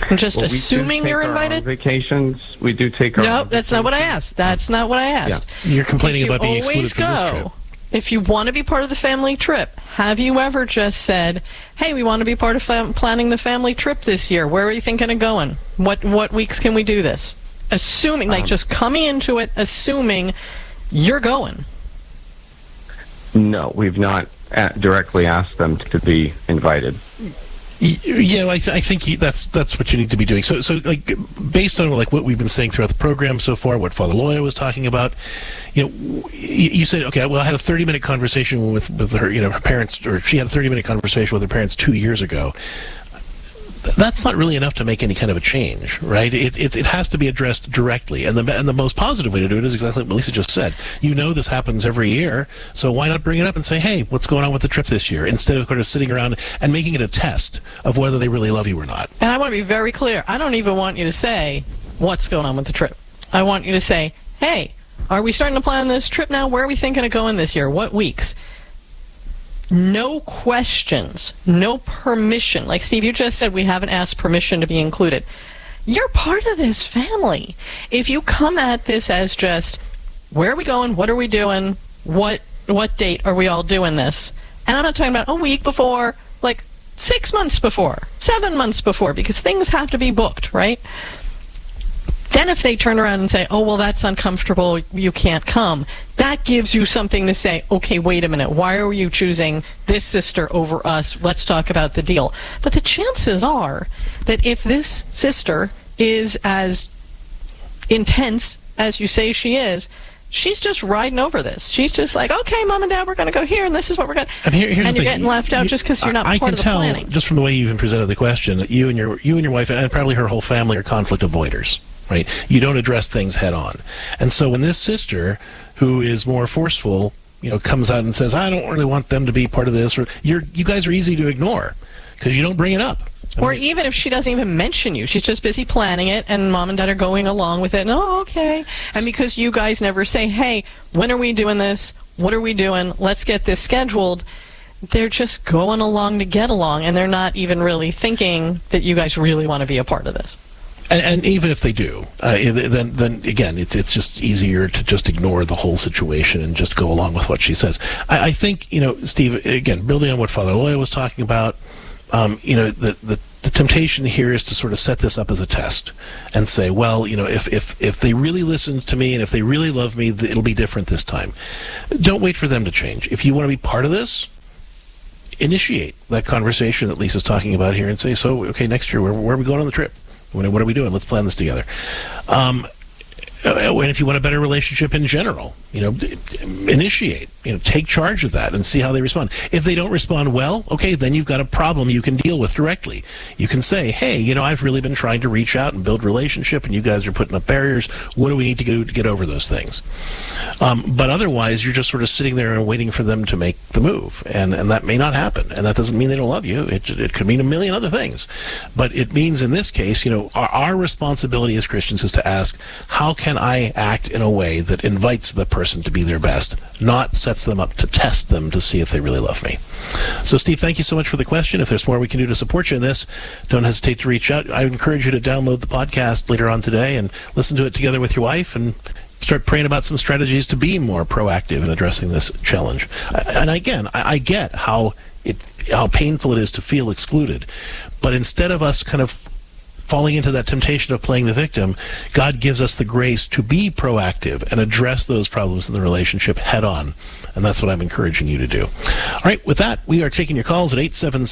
Just assuming you're invited? Vacations. We do take our No, that's not what I asked. That's not what I asked. Yeah. You're complaining about being excluded from this trip. If you want to be part of the family trip, have you ever just said, hey, we want to be part of planning the family trip this year. Where are you thinking of going? What weeks can we do this? Assuming, just coming into it, assuming you're going. No, we've not directly asked them to be invited. Yeah, I think that's what you need to be doing. So like based on like what we've been saying throughout the program so far, what Father Loya was talking about, you said, okay, well, I had a 30-minute conversation with her, her parents, or she had a 30-minute conversation with her parents 2 years ago. That's not really enough to make any kind of a change, right? It has to be addressed directly, and the most positive way to do it is exactly what Lisa just said. This happens every year, so why not bring it up and say, hey, what's going on with the trip this year, instead of kind of sitting around and making it a test of whether they really love you or not. And I want to be very clear. I don't even want you to say what's going on with the trip. I want you to say, hey, are we starting to plan this trip now? Where are we thinking of going this year? What weeks? No questions, no permission. Like, Steve, you just said we haven't asked permission to be included. You're part of this family. If you come at this as just, where are we going? What are we doing? What date are we all doing this? And I'm not talking about a week before, like 6 months before, 7 months before, because things have to be booked, right? Then if they turn around and say, oh, well, that's uncomfortable, you can't come, that gives you something to say, okay, wait a minute, why are you choosing this sister over us? Let's talk about the deal. But the chances are that if this sister is as intense as you say she is, she's just riding over this. She's just like, okay, Mom and Dad, we're going to go here, and this is what we're going to... And you're getting left out just because you're not part of the planning. I can tell, just from the way you even presented the question, that you and your wife, and probably her whole family, are conflict avoiders. Right? You don't address things head on. And so when this sister, who is more forceful, comes out and says, I don't really want them to be part of this, or you guys are easy to ignore because you don't bring it up. Or even if she doesn't even mention you, she's just busy planning it, and Mom and Dad are going along with it, and okay. And because you guys never say, hey, when are we doing this? What are we doing? Let's get this scheduled. They're just going along to get along, and they're not even really thinking that you guys really want to be a part of this. And even if they do, then again, it's just easier to just ignore the whole situation and just go along with what she says. I think, Steve, again, building on what Father Loya was talking about, the temptation here is to sort of set this up as a test and say, well, if they really listen to me and if they really love me, it'll be different this time. Don't wait for them to change. If you want to be part of this, initiate that conversation that Lisa's talking about here and say, so, okay, next year, where are we going on the trip? What are we doing? Let's plan this together. And if you want a better relationship in general, initiate, take charge of that and see how they respond. If they don't respond well, okay, then you've got a problem you can deal with directly. You can say, hey, I've really been trying to reach out and build relationship, and you guys are putting up barriers. What do we need to do to get over those things? But otherwise, you're just sort of sitting there and waiting for them to make the move, and that may not happen. And that doesn't mean they don't love you. It could mean a million other things. But it means in this case, our responsibility as Christians is to ask, how can I act in a way that invites the person to be their best, not sets them up to test them to see if they really love me? So, Steve, thank you so much for the question. If there's more we can do to support you in this, don't hesitate to reach out. I encourage you to download the podcast later on today and listen to it together with your wife and start praying about some strategies to be more proactive in addressing this challenge. And again, I get how painful it is to feel excluded, but instead of us kind of falling into that temptation of playing the victim, God gives us the grace to be proactive and address those problems in the relationship head on. And that's what I'm encouraging you to do. All right, with that, we are taking your calls at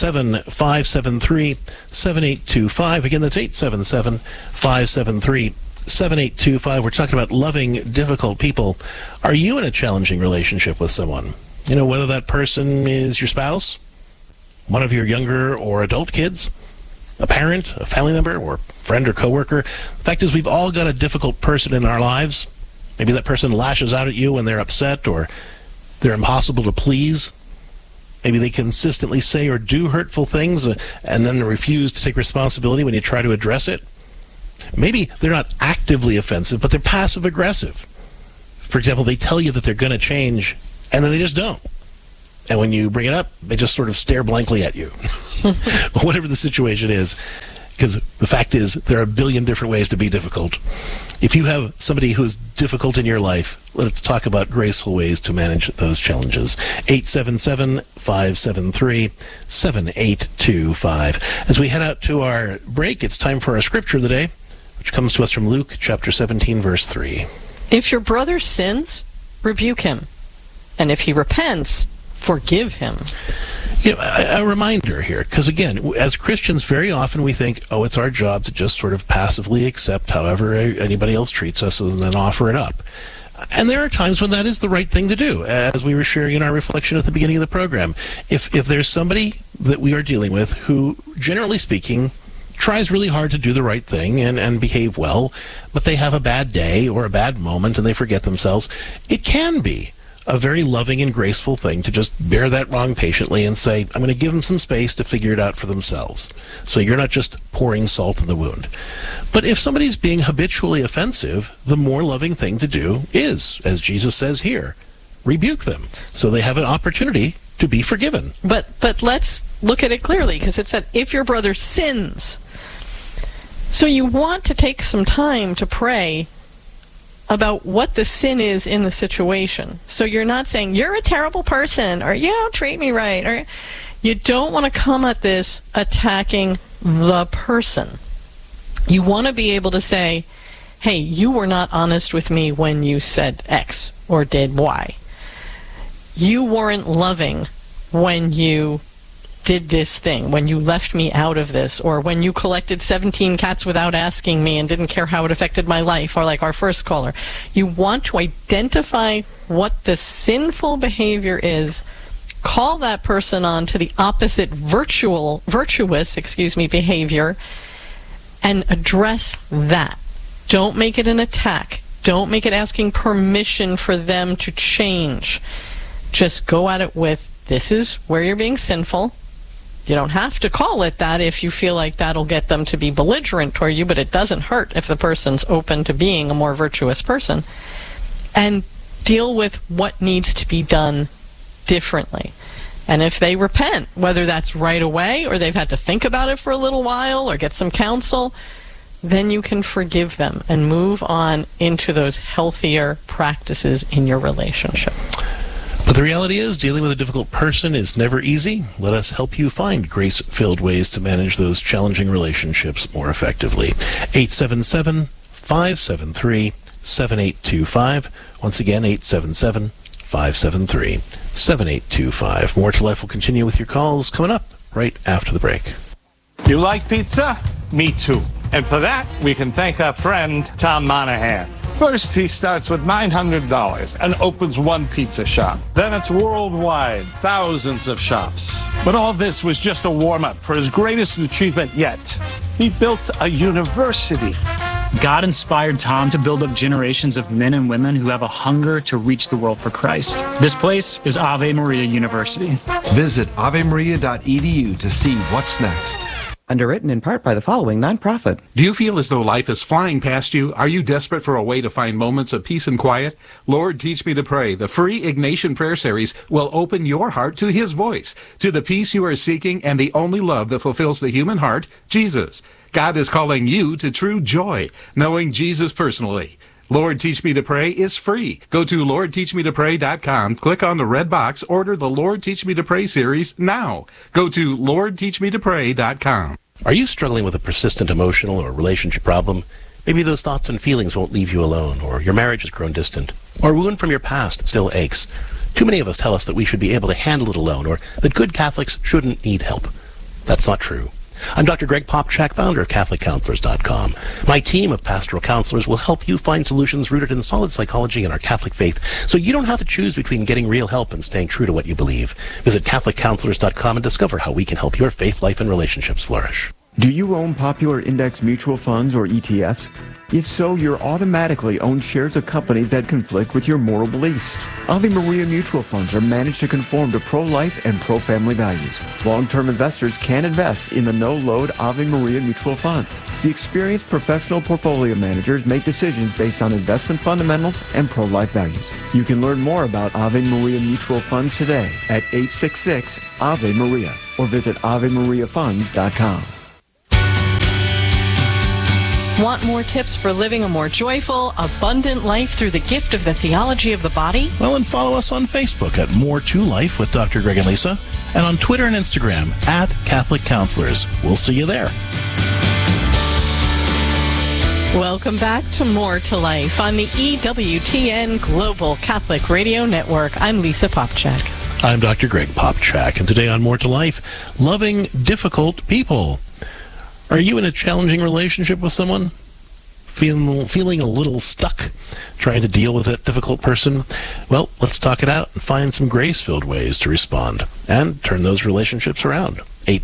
877-573-7825. Again, that's 877-573-7825. We're talking about loving difficult people. Are you in a challenging relationship with someone? Whether that person is your spouse, one of your younger or adult kids, a parent, a family member, or friend or coworker. The fact is, we've all got a difficult person in our lives. Maybe that person lashes out at you when they're upset, or they're impossible to please. Maybe they consistently say or do hurtful things and then refuse to take responsibility when you try to address it. Maybe they're not actively offensive, but they're passive-aggressive. For example, they tell you that they're going to change, and then they just don't. And when you bring it up, they just sort of stare blankly at you. Whatever the situation is, because the fact is there are a billion different ways to be difficult. If you have somebody who's difficult in your life, let's talk about graceful ways to manage those challenges. 877-573-7825. As we head out to our break, it's time for our scripture of the day, which comes to us from Luke chapter 17, verse 3. If your brother sins, rebuke him, and if he repents, forgive him. You know, a reminder here, because again, as Christians, very often we think, oh, it's our job to just sort of passively accept however anybody else treats us and then offer it up. And there are times when that is the right thing to do, as we were sharing in our reflection at the beginning of the program. If there's somebody that we are dealing with who, generally speaking, tries really hard to do the right thing and behave well, but they have a bad day or a bad moment and they forget themselves, it can be a very loving and graceful thing to just bear that wrong patiently and say, I'm going to give them some space to figure it out for themselves. So you're not just pouring salt in the wound. But if somebody's being habitually offensive, the more loving thing to do is, as Jesus says here, rebuke them so they have an opportunity to be forgiven. But let's look at it clearly, because it said, if your brother sins. So you want to take some time to pray about what the sin is in the situation. So you're not saying, you're a terrible person, or you don't treat me right, or you don't want to come at this attacking the person. You want to be able to say, hey, you were not honest with me when you said X or did Y. You weren't loving when you did this thing, when you left me out of this, or when you collected 17 cats without asking me and didn't care how it affected my life, or like our first caller. You want to identify what the sinful behavior is, call that person on to the opposite virtuous behavior, and address that. Don't make it an attack. Don't make it asking permission for them to change. Just go at it with, this is where you're being sinful. You don't have to call it that if you feel like that'll get them to be belligerent toward you, but it doesn't hurt if the person's open to being a more virtuous person. And deal with what needs to be done differently. And if they repent, whether that's right away or they've had to think about it for a little while or get some counsel, then you can forgive them and move on into those healthier practices in your relationship. But the reality is, dealing with a difficult person is never easy. Let us help you find grace-filled ways to manage those challenging relationships more effectively. 877-573-7825. Once again, 877-573-7825. More to Life will continue with your calls coming up right after the break. You like pizza? Me too. And for that, we can thank our friend, Tom Monahan. First, he starts with $900 and opens one pizza shop. Then it's worldwide, thousands of shops. But all this was just a warm-up for his greatest achievement yet. He built a university. God inspired Tom to build up generations of men and women who have a hunger to reach the world for Christ. This place is Ave Maria University. Visit avemaria.edu to see what's next. Underwritten in part by the following nonprofit. Do you feel as though life is flying past you? Are you desperate for a way to find moments of peace and quiet? Lord, Teach Me to Pray, the free Ignatian prayer series, will open your heart to His voice, to the peace you are seeking and the only love that fulfills the human heart, Jesus. God is calling you to true joy, knowing Jesus personally. Lord, Teach Me to Pray is free. Go to LordTeachMeToPray.com, click on the red box, order the Lord Teach Me to Pray series now. Go to LordTeachMeToPray.com. Are you struggling with a persistent emotional or relationship problem? Maybe those thoughts and feelings won't leave you alone, or your marriage has grown distant, or a wound from your past still aches. Too many of us tell us that we should be able to handle it alone, or that good Catholics shouldn't need help. That's not true. I'm Dr. Greg Popchak, founder of CatholicCounselors.com. My team of pastoral counselors will help you find solutions rooted in solid psychology and our Catholic faith, so you don't have to choose between getting real help and staying true to what you believe. Visit CatholicCounselors.com and discover how we can help your faith, life, and relationships flourish. Do you own popular index mutual funds or ETFs? If so, you're automatically own shares of companies that conflict with your moral beliefs. Ave Maria mutual funds are managed to conform to pro-life and pro-family values. Long-term investors can invest in the no-load Ave Maria mutual funds. The experienced professional portfolio managers make decisions based on investment fundamentals and pro-life values. You can learn more about Ave Maria mutual funds today at 866-AVE-MARIA or visit AveMariaFunds.com. Want more tips for living a more joyful, abundant life through the gift of the theology of the body? Well, and follow us on Facebook at More to Life with Dr. Greg and Lisa, and on Twitter and Instagram at Catholic Counselors. We'll see you there. Welcome back to More to Life on the EWTN Global Catholic Radio Network. I'm Lisa Popchak. I'm Dr. Greg Popchak, and today on More to Life, loving difficult people. Are you in a challenging relationship with someone? Feeling a little stuck, trying to deal with that difficult person? Well, let's talk it out and find some grace-filled ways to respond and turn those relationships around.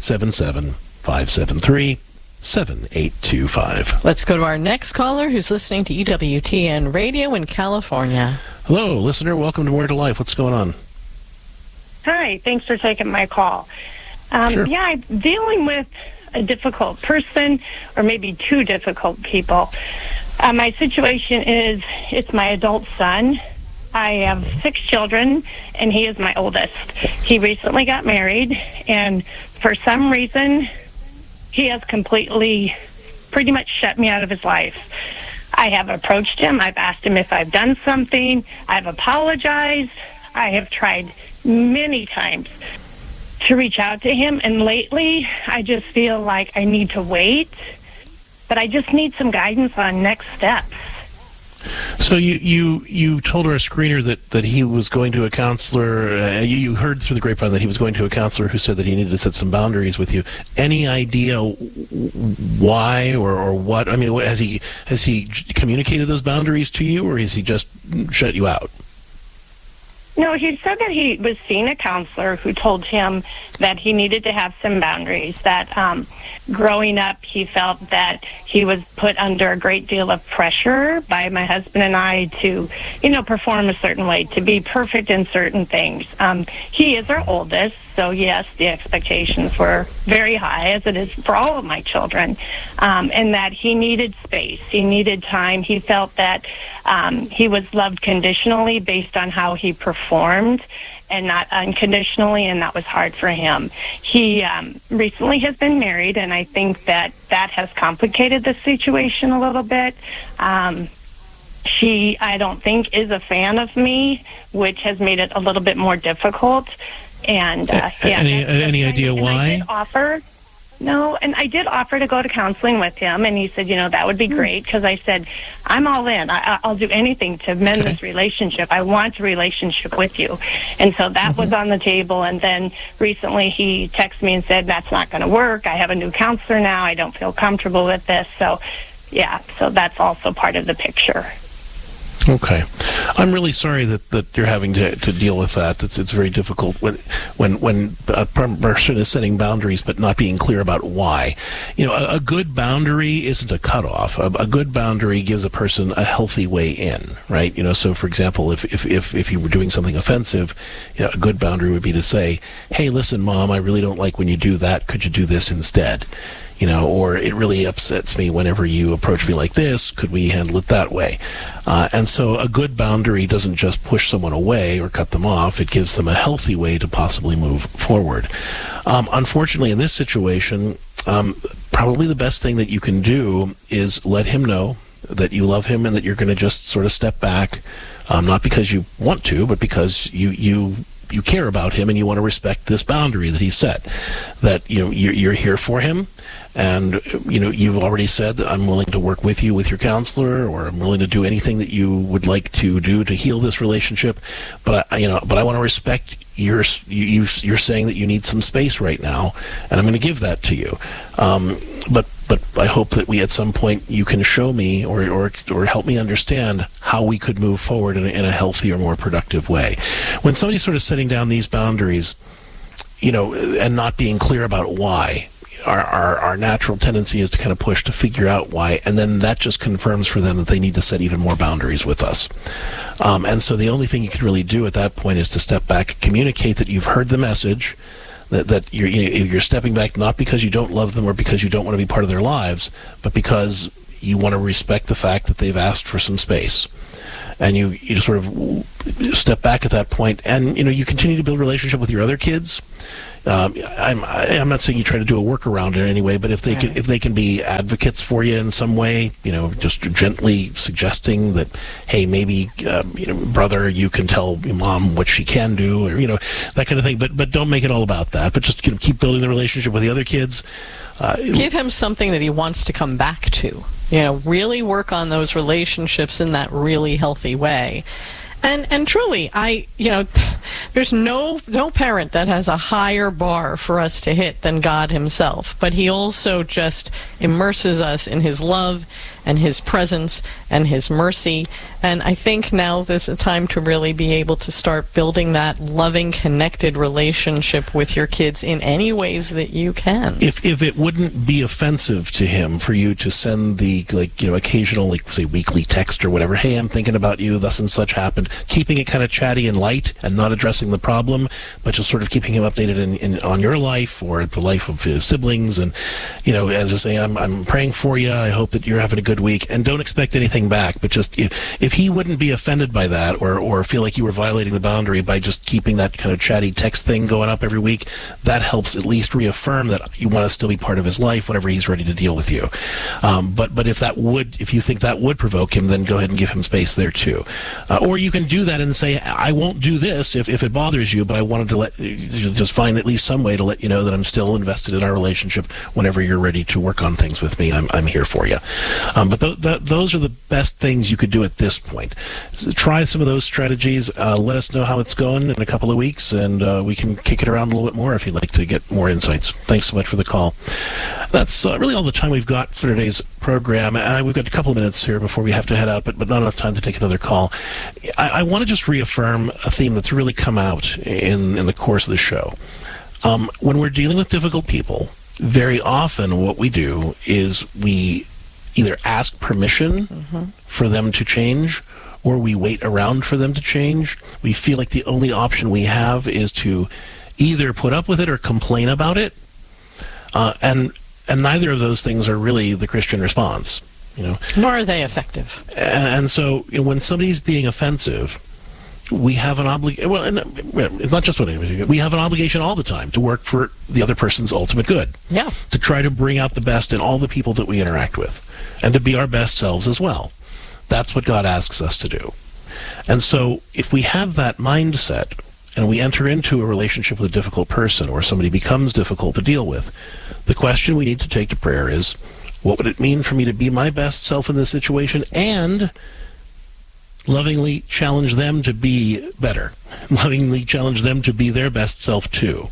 877-573-7825. Let's go to our next caller who's listening to EWTN Radio in California. Hello, listener. Welcome to More to Life. What's going on? Hi, thanks for taking my call. Sure. Yeah, I'm dealing with a difficult person, or maybe two difficult people. My situation is, it's my adult son. I have 6 children, and he is my oldest. He recently got married, and for some reason, he has completely, pretty much shut me out of his life. I have approached him. I've asked him if I've done something. I've apologized. I have tried many times to reach out to him, and lately I just feel like I need to wait, but I just need some guidance on next steps. So you told our screener that he was going to a counselor. You heard through the grapevine that he was going to a counselor who said that he needed to set some boundaries with you. Any idea why or what? I mean, has he communicated those boundaries to you, or has he just shut you out? No, he said that he was seeing a counselor who told him that he needed to have some boundaries, that growing up he felt that he was put under a great deal of pressure by my husband and I to, perform a certain way, to be perfect in certain things. He is our oldest, so yes, the expectations were very high, as it is for all of my children, and that he needed space, he needed time. He felt that he was loved conditionally based on how he performed and not unconditionally, and that was hard for him. He recently has been married, and I think that has complicated the situation a little bit. She, I don't think, is a fan of me, which has made it a little bit more difficult. And any idea why? I did offer. No, and I did offer to go to counseling with him, and he said, that would be great, because I said, I'm all in. I'll do anything to mend this relationship. I want a relationship with you. And so that was on the table, and then recently he texted me and said, that's not going to work. I have a new counselor now. I don't feel comfortable with this. So, yeah, so that's also part of the picture. Okay, I'm really sorry that you're having to deal with that. It's very difficult when a person is setting boundaries but not being clear about why. A good boundary isn't a cutoff. A good boundary gives a person a healthy way in, right? So for example, if you were doing something offensive, a good boundary would be to say, "Hey, listen, Mom, I really don't like when you do that. Could you do this instead?" Or it really upsets me whenever you approach me like this. Could we handle it that way? And so a good boundary doesn't just push someone away or cut them off. It gives them a healthy way to possibly move forward. Unfortunately, in this situation, probably the best thing that you can do is let him know that you love him and that you're going to just sort of step back, not because you want to, but because you care about him and you want to respect this boundary that he set, that you're here for him, and you've already said that I'm willing to work with you with your counselor, or I'm willing to do anything that you would like to do to heal this relationship, but I want to respect you're saying that you need some space right now, and I'm going to give that to you, but I hope that we at some point you can show me or help me understand how we could move forward in a healthier, more productive way. When somebody's sort of setting down these boundaries, and not being clear about why, our natural tendency is to kind of push to figure out why, and then that just confirms for them that they need to set even more boundaries with us. And so the only thing you can really do at that point is to step back, communicate that you've heard the message, that you're stepping back not because you don't love them or because you don't want to be part of their lives, but because you want to respect the fact that they've asked for some space. And you sort of step back at that point, and you continue to build a relationship with your other kids. I'm not saying you try to do a workaround in any way, but if they can be advocates for you in some way, just gently suggesting that, hey, maybe brother, you can tell mom what she can do, or that kind of thing. But don't make it all about that. But just keep building the relationship with the other kids. Give him something that he wants to come back to. Really work on those relationships in that really healthy way. And truly, there's no parent that has a higher bar for us to hit than God himself. But he also just immerses us in his love and his presence and his mercy. And I think now there's a time to really be able to start building that loving, connected relationship with your kids in any ways that you can. If it wouldn't be offensive to him for you to send the occasional say weekly text or whatever, hey, I'm thinking about you, thus and such happened, keeping it kind of chatty and light and not addressing the problem, but just sort of keeping him updated on your life or the life of his siblings, and as I say, I'm praying for you. I hope that you're having a good week, and don't expect anything back. But just if he wouldn't be offended by that, or feel like you were violating the boundary by just keeping that kind of chatty text thing going up every week, that helps at least reaffirm that you want to still be part of his life whenever he's ready to deal with you. But if you think that would provoke him, then go ahead and give him space there too. Or you can do that and say, I won't do this if it bothers you, but I wanted to just find at least some way to let you know that I'm still invested in our relationship. Whenever you're ready to work on things with me, I'm here for you. But those are the best things you could do at this point. So try some of those strategies. Let us know how it's going in a couple of weeks, and we can kick it around a little bit more if you'd like to get more insights. Thanks so much for the call. That's really all the time we've got for today's program. We've got a couple of minutes here before we have to head out, but not enough time to take another call. I want to just reaffirm a theme that's really come out in the course of the show. When we're dealing with difficult people, very often what we do is we either ask permission for them to change, or we wait around for them to change. We feel like the only option we have is to either put up with it or complain about it. And neither of those things are really the Christian response. Nor are they effective. And so when somebody's being offensive, we have an obligation. Well, it's not just what we have an obligation all the time to work for the other person's ultimate good. Yeah. To try to bring out the best in all the people that we interact with, and to be our best selves as well. That's what God asks us to do. And so if we have that mindset and we enter into a relationship with a difficult person, or somebody becomes difficult to deal with, the question we need to take to prayer is, what would it mean for me to be my best self in this situation and lovingly challenge them to be better, lovingly challenge them to be their best self too?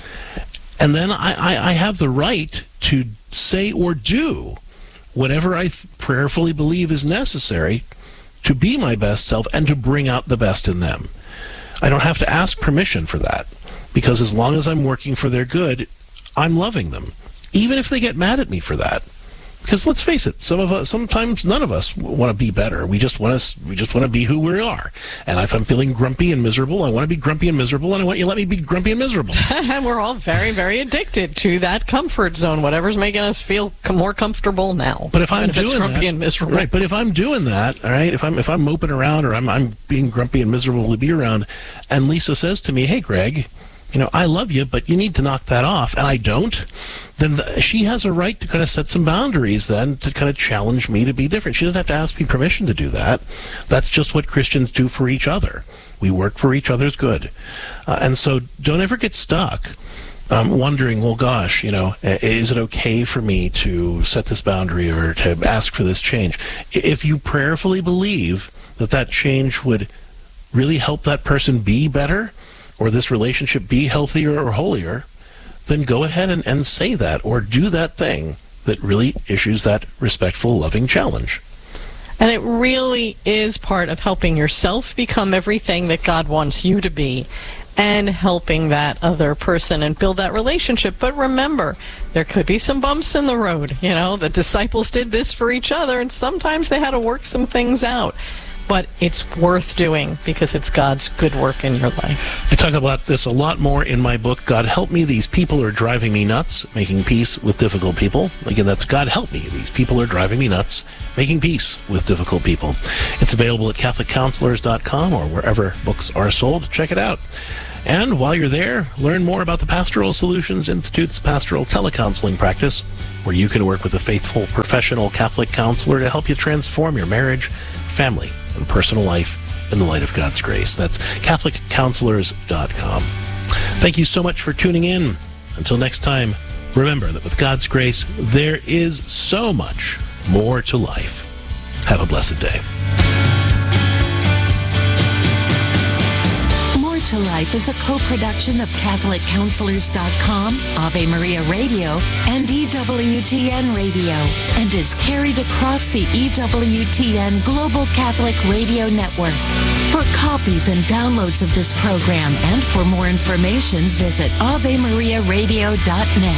And then I have the right to say or do whatever I prayerfully believe is necessary to be my best self and to bring out the best in them. I don't have to ask permission for that, because as long as I'm working for their good, I'm loving them, even if they get mad at me for that. Because let's face it, sometimes none of us want to be better. We just want to be who we are. And if I'm feeling grumpy and miserable, I want to be grumpy and miserable, and I want you to let me be grumpy and miserable. And we're all very, very addicted to that comfort zone, whatever's making us feel more comfortable now. But if I'm doing it's grumpy that, and miserable, right? But if I'm doing that, all right, if I'm moping around, or I'm being grumpy and miserable to be around, and Lisa says to me, "Hey, Greg, I love you, but you need to knock that off," and I don't, then she has a right to kind of set some boundaries then to kind of challenge me to be different. She doesn't have to ask me permission to do that. That's just what Christians do for each other. We work for each other's good. And so don't ever get stuck wondering, well, gosh, is it okay for me to set this boundary or to ask for this change? If you prayerfully believe that change would really help that person be better, or this relationship be healthier or holier, then go ahead and say that, or do that thing that really issues that respectful, loving challenge. And it really is part of helping yourself become everything that God wants you to be, and helping that other person and build that relationship. But remember, there could be some bumps in the road. The disciples did this for each other, and sometimes they had to work some things out. But it's worth doing because it's God's good work in your life. I talk about this a lot more in my book, God Help Me, These People Are Driving Me Nuts, Making Peace with Difficult People. Again, that's God Help Me, These People Are Driving Me Nuts, Making Peace with Difficult People. It's available at CatholicCounselors.com or wherever books are sold. Check it out. And while you're there, learn more about the Pastoral Solutions Institute's pastoral telecounseling practice, where you can work with a faithful professional Catholic counselor to help you transform your marriage, family, and personal life in the light of God's grace. That's CatholicCounselors.com. Thank you so much for tuning in. Until next time, remember that with God's grace, there is so much more to life. Have a blessed day. More to Life is a co-production of CatholicCounselors.com, Ave Maria Radio, and EWTN Radio, and is carried across the EWTN Global Catholic Radio Network. For copies and downloads of this program and for more information, visit AveMariaRadio.net.